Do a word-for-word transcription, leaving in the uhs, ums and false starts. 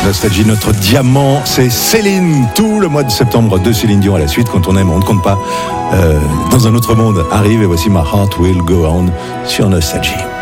Nostalgie, notre diamant, c'est Céline. Tout le mois de septembre de Céline Dion à la suite. Quand on aime, on ne compte pas. Euh, dans un autre monde arrive et voici My Heart Will Go On sur Nostalgie.